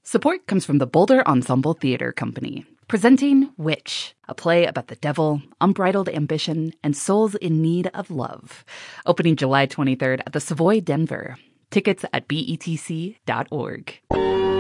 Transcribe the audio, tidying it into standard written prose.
Support comes from the Boulder Ensemble Theater Company, presenting Witch, a play about the devil, unbridled ambition, and souls in need of love. Opening July 23rd at the Savoy, Denver. Tickets at betc.org.